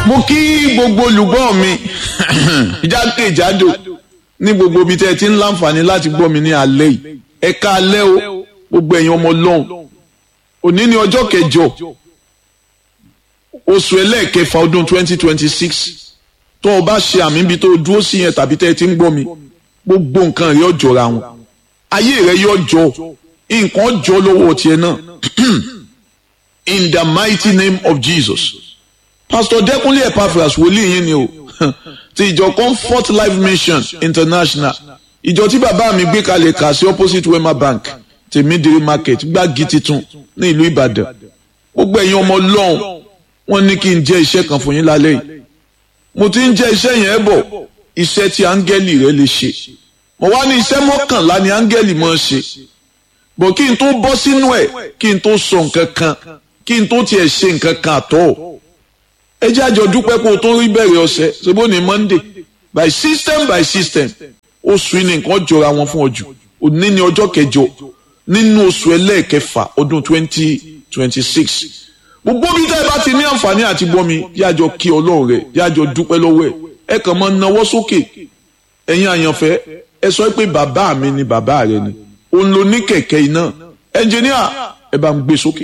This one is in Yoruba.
mo kí gbogbo olùgbọ́ mi jákèjádò ní gbogbo ibi tẹ́ ẹ ti ń láǹfààní láti gbọ́ mi ní alẹ́ yìí ẹ káalẹ́ o gbogbo ẹ̀yin ọmọ Ọlọ́run òní ní ọjọ́ kẹjọ oṣù ẹlẹ́ẹ̀kẹfà ọdún 2026 tó o bá ṣe àmì ibi tó o dúró sí yẹn tàbí tẹ́ ẹ ti ń gbọ́ mi gbogbo nǹkan rẹ̀ yóò jọra wọn ayé rẹ̀ yóò jọ nǹkan jọ lọ́wọ́ tiẹ̀ náà in the mighty name of Jesus. Pastor Dẹ́kunlé Epaphras wòlíì yín ni o ti ìjọ Comfort Life Mission International ìjọ tí bàbá mi gbé kalẹ̀ kà sí opposite Wema Bank tèmídìrí market gbági titun ní ìlú Ìbàdàn gbogbo ẹ̀yin ọmọ Ọlọ́run wọ́n ní kí n jẹ́ iṣẹ́ kan fún yín lálẹ́ yìí mo ti ń jẹ́ iṣẹ́ yẹn bọ̀ iṣẹ́ tí áńgẹ́lì rẹ lè ṣe mo wá ní iṣẹ́ mọ́kànlá ni áńgẹ́lì máa ń ṣe bọ̀ kí n tó bọ́ sínú ẹ̀ kí n tó sọ nǹkan kan kí n tó tiẹ̀ ṣe nǹkan kan àtọ́ ẹ jẹ́ àjọ dúpẹ́ pé o tó rí bẹ̀rẹ̀ ọ̀sẹ̀ ṣebó ní Monday by system oṣù ní nǹkan jọra wọn fún ọjọ́ òní ní ọjọ́ kẹjọ nínú oṣù ẹlẹ́ẹ̀kẹfà ọdún 2026 gbogbo bí tẹ́ ẹ bá ti ní àǹfààní àti gbọ́ mi yájọ kí Ọlọ́run rẹ̀ yájọ dúpẹ́ lọ́wọ́ ẹ kàn máa nawọ́ sókè ẹ̀yin àyànfẹ́ ẹ sọ pé bàbá mi ni bàbá rẹ ni òun ló ní kẹ̀kẹ́ iná ẹnjìníà ẹ bá ń gbé sókè.